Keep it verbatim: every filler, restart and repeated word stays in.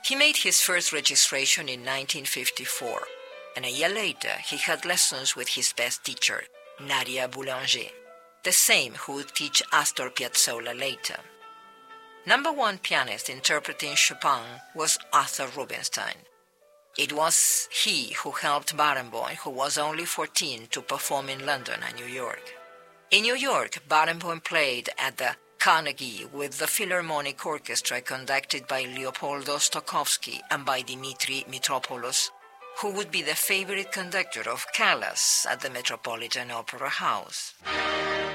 He made his first registration in nineteen fifty-four, and a year later he had lessons with his best teacher, Nadia Boulanger, the same who would teach Astor Piazzolla later. Number one pianist interpreting Chopin was Arthur Rubinstein. It was he who helped Barenboim, who was only fourteen, to perform in London and New York. In New York, Barenboim played at the Carnegie with the Philharmonic Orchestra conducted by Leopoldo Stokowski and by Dimitri Mitropoulos, who would be the favorite conductor of Callas at the Metropolitan Opera House.